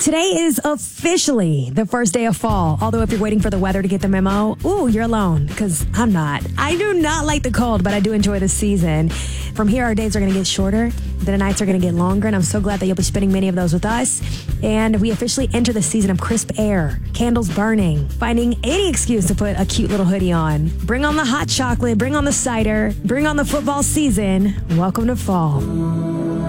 Today is officially the first day of fall. Although if you're waiting for the weather to get the memo, you're alone, because I'm not. I do not like the cold, but I do enjoy the season. From here, our days are going to get shorter. The nights are going to get longer, and I'm so glad that you'll be spending many of those with us. And we officially enter the season of crisp air, candles burning, finding any excuse to put a cute little hoodie on. Bring on the hot chocolate, bring on the cider, bring on the football season. Welcome to fall.